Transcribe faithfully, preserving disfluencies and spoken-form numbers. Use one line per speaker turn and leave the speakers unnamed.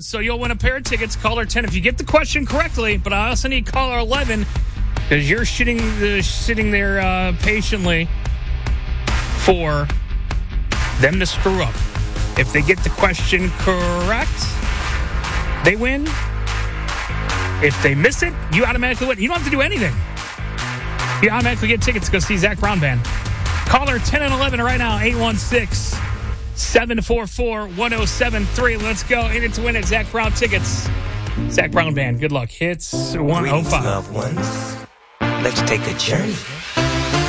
round, so you'll win a pair of tickets. Caller ten if you get the question correctly, but I also need caller eleven because you're sitting, uh, sitting there uh, patiently for them to screw up. If they get the question correct, they win. If they miss it, you automatically win. You don't have to do anything. You automatically get tickets to go see Zach Brown Band. Caller ten and eleven right now, eight one six, seven four four, one oh seven three. Let's go. In it to win it. Zach Brown tickets. Zach Brown Band. Good luck. Hits one oh five.
Greetings, loved ones. Let's take a journey.